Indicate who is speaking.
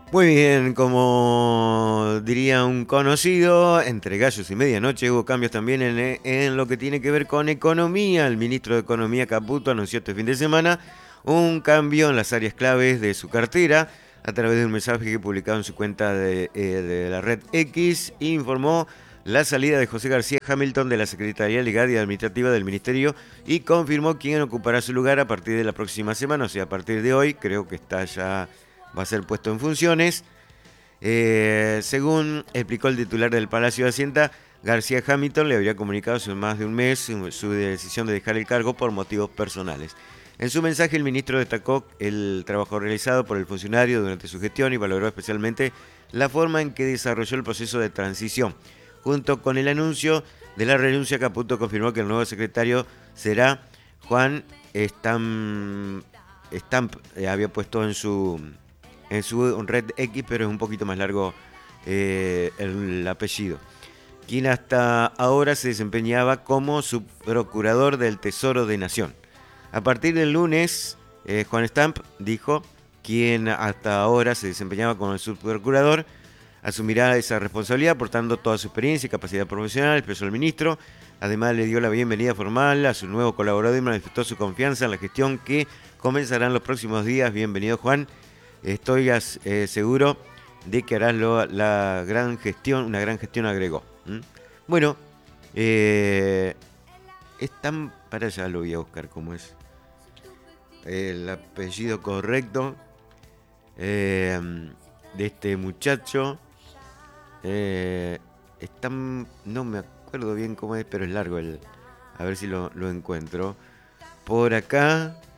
Speaker 1: Muy bien, como diría un conocido, entre gallos y medianoche hubo cambios también en lo que tiene que ver con economía. El ministro de Economía Caputo anunció este fin de semana un cambio en las áreas claves de su cartera. A través de un mensaje que publicado en su cuenta de la red X, informó la salida de José García Hamilton de la Secretaría Legal y Administrativa del Ministerio y confirmó quién ocupará su lugar a partir de la próxima semana, o sea, a partir de hoy. Creo que está ya, va a ser puesto en funciones. Según explicó el titular del Palacio de Hacienda, García Hamilton le habría comunicado hace más de un mes su decisión de dejar el cargo por motivos personales. En su mensaje, el ministro destacó el trabajo realizado por el funcionario durante su gestión y valoró especialmente la forma en que desarrolló el proceso de transición. Junto con el anuncio de la renuncia, Caputo confirmó que el nuevo secretario será Juan Stamp, había puesto en su red X, pero es un poquito más largo el apellido, quien hasta ahora se desempeñaba como subprocurador del Tesoro de Nación. A partir del lunes, Juan Stamp dijo, quien hasta ahora se desempeñaba como el subprocurador, asumirá esa responsabilidad aportando toda su experiencia y capacidad profesional, expresó el ministro. Además le dio la bienvenida formal a su nuevo colaborador y manifestó su confianza en la gestión que comenzará en los próximos días. Bienvenido, Juan. Estoy seguro de que harás la gran gestión, una gran gestión, agregó. ¿Mm? Bueno, es tan... Para allá lo voy a buscar cómo es el apellido correcto eh, de este muchacho. Es tan... No me acuerdo bien cómo es, pero es largo el... A ver si lo encuentro. Por acá.